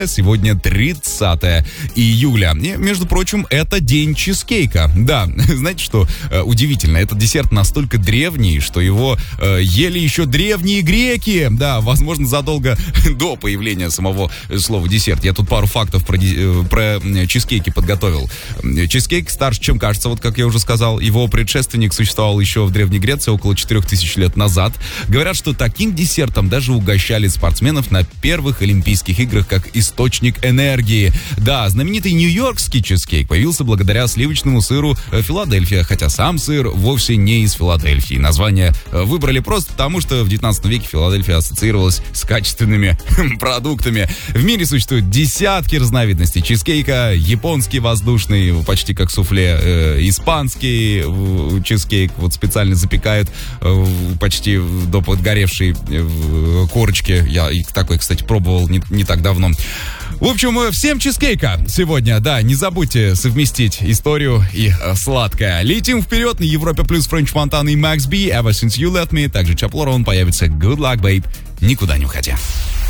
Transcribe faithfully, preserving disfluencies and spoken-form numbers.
Сегодня тридцатое июля. И, между прочим, это день чизкейка. Да, знаете что, э, удивительно, этот десерт настолько древний, что его э, ели еще древние греки. Да, возможно, задолго до появления самого слова десерт. Я тут пару фактов про, э, про чизкейки подготовил. Чизкейк старше, чем кажется, вот как я уже сказал. Его предшественник существовал еще в Древней Греции около четырех тысяч лет назад. Говорят, что таким десертом даже угощали спортсменов на первых Олимпийских играх как источник энергии. Да, знаменитый нью-йоркский чизкейк появился благодаря сливочному сыру Филадельфия, хотя сам сыр вовсе не из Филадельфии. Название выбрали просто потому, что в девятнадцатом веке Филадельфия ассоциировалась с качественными продуктами. В мире существует десятки разновидностей чизкейка. Японский воздушный, почти как суфле, э, испанский э, чизкейк, вот специально запекают э, почти до подгоревшей э, корочки. Я такой, кстати, пробовал не, не так давно. В общем, всем чизкейка сегодня, да, не забудьте совместить историю и э, сладкое. Летим вперед на Европе плюс Френч Монтана и Макс Би, Ever Since You Left Me, также Чап Лорен появится Good Luck Babe, никуда не уходя.